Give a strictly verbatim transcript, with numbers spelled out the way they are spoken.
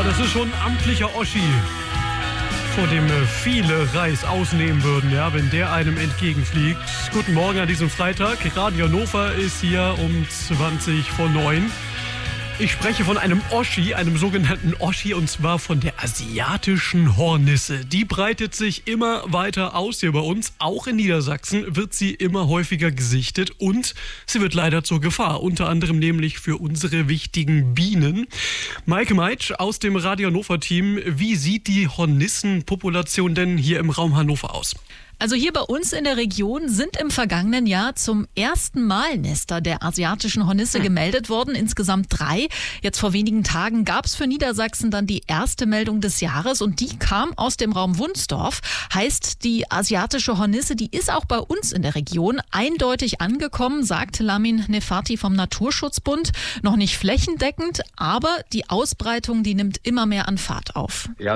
das ist schon ein amtlicher Oschi, vor dem viele Reis ausnehmen würden, ja, wenn der einem entgegenfliegt. Guten Morgen an diesem Freitag. Radio Hannover ist hier um zwanzig vor neun. Ich spreche von einem Oschi, einem sogenannten Oschi, und zwar von der asiatischen Hornisse. Die breitet sich immer weiter aus hier bei uns. Auch in Niedersachsen wird sie immer häufiger gesichtet und sie wird leider zur Gefahr. Unter anderem nämlich für unsere wichtigen Bienen. Maike Meitsch aus dem Radio Hannover-Team. Wie sieht die Hornissenpopulation denn hier im Raum Hannover aus? Also hier bei uns in der Region sind im vergangenen Jahr zum ersten Mal Nester der asiatischen Hornisse gemeldet worden, insgesamt drei. Jetzt vor wenigen Tagen gab es für Niedersachsen dann die erste Meldung des Jahres und die kam aus dem Raum Wunsdorf. Heißt, die asiatische Hornisse, die ist auch bei uns in der Region eindeutig angekommen, sagt Lamin Nefati vom Naturschutzbund. Noch nicht flächendeckend, aber die Ausbreitung, die nimmt immer mehr an Fahrt auf. Ja,